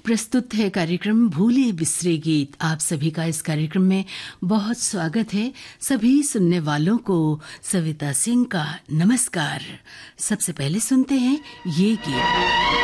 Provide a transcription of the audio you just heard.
प्रस्तुत है कार्यक्रम भूले बिसरे गीत। आप सभी का इस कार्यक्रम में बहुत स्वागत है। सभी सुनने वालों को सविता सिंह का नमस्कार। सबसे पहले सुनते हैं ये गीत।